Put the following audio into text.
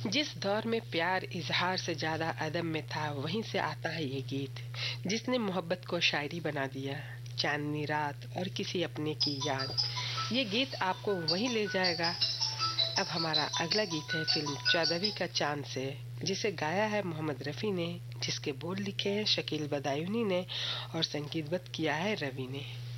जिस दौर में प्यार इजहार से ज्यादा अदब में था, वहीं से आता है ये गीत जिसने मोहब्बत को शायरी बना दिया। चांदनी रात और किसी अपने की याद, ये गीत आपको वहीं ले जाएगा। अब हमारा अगला गीत है फिल्म 14वीं का चांद से, जिसे गाया है मोहम्मद रफ़ी ने, जिसके बोल लिखे हैं शकील बदायूनी ने और संगीतबद्ध किया है रवि ने।